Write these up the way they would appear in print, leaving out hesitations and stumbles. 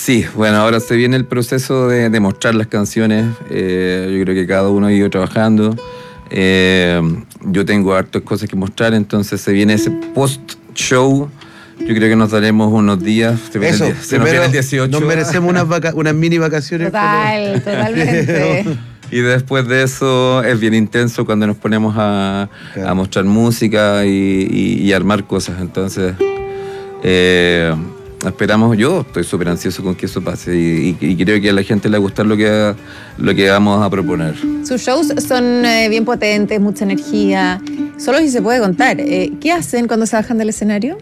Sí, bueno, ahora se viene el proceso de mostrar las canciones. Yo creo que cada uno ha ido trabajando. Yo tengo hartas cosas que mostrar, entonces se viene ese post-show. Yo creo que nos daremos unos días. Se nos viene el 18. Nos merecemos unas mini vacaciones. Totalmente. Y después de eso es bien intenso cuando nos ponemos a mostrar música y armar cosas. Entonces, esperamos, yo estoy súper ansioso con que eso pase y creo que a la gente le va a gustar lo que vamos a proponer. Sus shows son bien potentes, mucha energía. Solo si se puede contar. ¿Qué hacen cuando se bajan del escenario?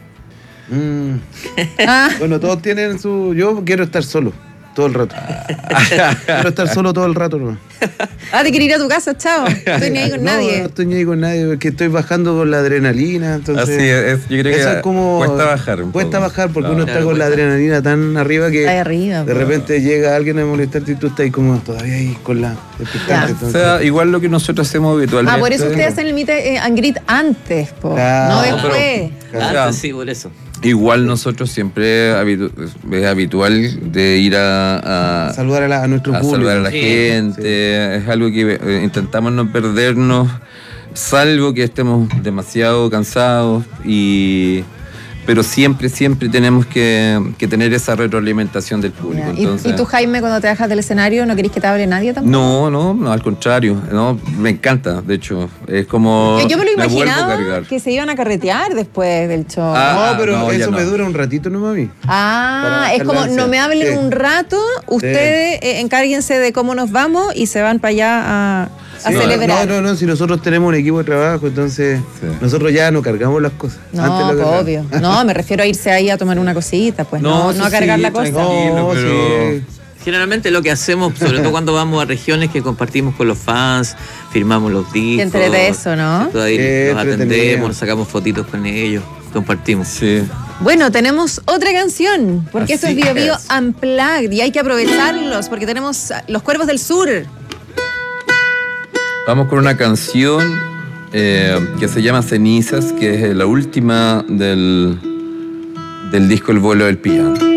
Bueno, todos tienen su... Yo quiero estar solo todo el rato. Quiero estar solo todo el rato, ¿no? Te quieres ir a tu casa, chao. No estoy ni ahí con nadie. No estoy ni ahí con nadie, porque estoy bajando con la adrenalina. Entonces, así es, yo creo que es como, cuesta bajar porque uno está con la adrenalina tan arriba que de repente llega alguien a molestarte y tú estás ahí como todavía ahí con la expectativa. O sea, igual lo que nosotros hacemos habitualmente. Por eso ustedes hacen el meet and greet antes, no después. Antes, sí, por eso. Igual nosotros siempre es habitual de ir a saludar a nuestro público. Saludar a la gente. Sí. Es algo que intentamos no perdernos, salvo que estemos demasiado cansados pero siempre tenemos que tener esa retroalimentación del público. Entonces, ¿Y tú, Jaime, cuando te bajas del escenario, no querés que te hable nadie tampoco? No, al contrario. No, me encanta, de hecho. Es como... Yo me lo imaginaba que se iban a carretear después del show. Pero eso me dura un ratito nomás a mí. Es como, no me hablen un rato, ustedes encárguense de cómo nos vamos y se van para allá a celebrar. No, si nosotros tenemos un equipo de trabajo, entonces nosotros ya no cargamos las cosas. No, obvio. No, me refiero a irse ahí a tomar una cosita, pues no a cargar la cosa. Generalmente lo que hacemos, sobre todo cuando vamos a regiones que compartimos con los fans, firmamos los discos. Entre de eso, ¿no? Ahí los atendemos, nos sacamos fotitos con ellos, compartimos. Sí. Bueno, tenemos otra canción, porque esto es Bio Bio Unplugged y hay que aprovecharlos porque tenemos Los Cuervos del Sur. Vamos con una canción que se llama Cenizas, que es la última del disco El Vuelo del Piano.